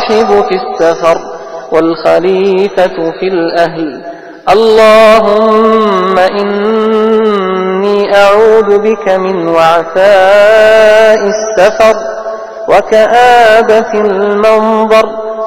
والصاحب في السفر والخليفة في الأهل. اللهم إني أعوذ بك من وعثاء السفر وكآبة المنظر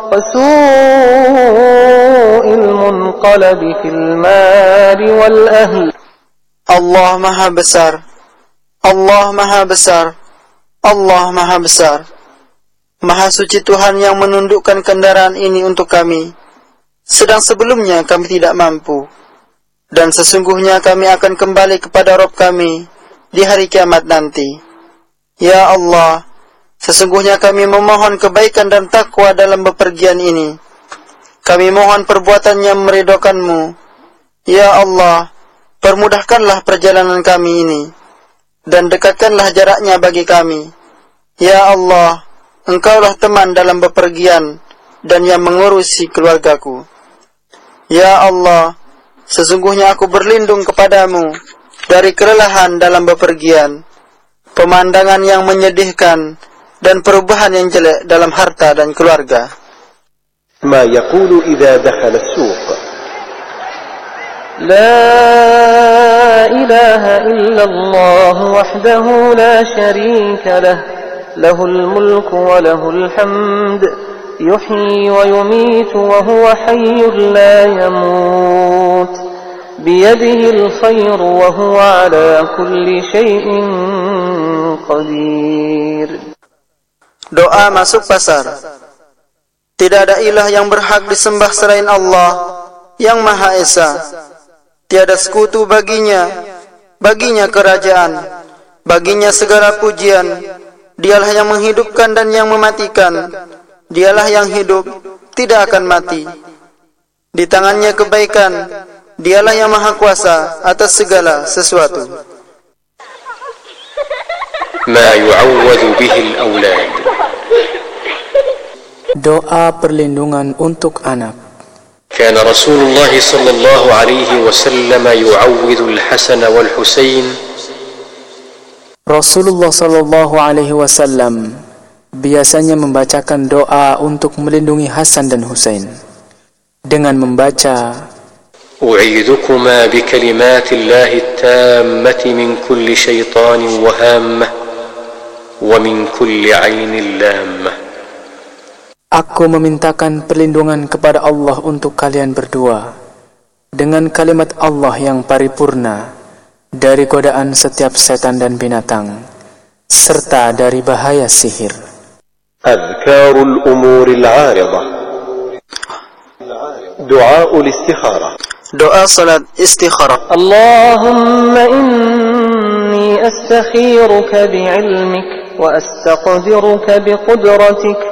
وسوء المنقلب في المال والأهل. Allah Maha Besar, Allah Maha Besar, Allah Maha Besar. Maha suci Tuhan yang menundukkan kendaraan ini untuk kami, sedang sebelumnya kami tidak mampu. Dan sesungguhnya kami akan kembali kepada Rabb kami di hari kiamat nanti. Ya Allah, sesungguhnya kami memohon kebaikan dan takwa dalam bepergian ini. Kami mohon perbuatan yang meridhokan-Mu. Ya Allah, permudahkanlah perjalanan kami ini, dan dekatkanlah jaraknya bagi kami. Ya Allah, Engkaulah teman dalam bepergian dan yang mengurusi keluargaku. Ya Allah, sesungguhnya aku berlindung kepadamu dari kelelahan dalam bepergian, pemandangan yang menyedihkan, dan perubahan yang jelek dalam harta dan keluarga. Ma yaqulu idza dakhala as-suq. La ilaha illallah wahdahu la sharika lah, lahul mulku wa lahul hamd, yuhyi wa yumiitu wa huwa hayyun la yamut, biyadihi al-khayru wa huwa ala kulli shay'in qadir. Doa masuk pasar. Tidak ada ilah yang berhak disembah selain Allah yang Maha Esa. Tiada sekutu baginya, baginya kerajaan, baginya segala pujian. Dialah yang menghidupkan dan yang mematikan. Dialah yang hidup, tidak akan mati. Di tangannya kebaikan. Dialah yang maha kuasa atas segala sesuatu. Ma yu'awwadu bihi al-awlad. Doa perlindungan untuk anak. كان رسول الله صلى الله عليه وسلم يعوذ الحسن والحسين. Rasulullah sallallahu alaihi wasallam biasanya membacakan doa untuk melindungi Hasan dan Husain dengan membaca أعيذكما بكلمات الله التامة من كل شيطان وهامة ومن كل عين لامة. Aku memintakan perlindungan kepada Allah untuk kalian berdua dengan kalimat Allah yang paripurna dari godaan setiap setan dan binatang serta dari bahaya sihir. Adhkarul umuril 'aridah. Du'aul istikharah. Doa salat istikharah. Allahumma inni astakhiruka bi'ilmik wa astaqdiruka biqudratik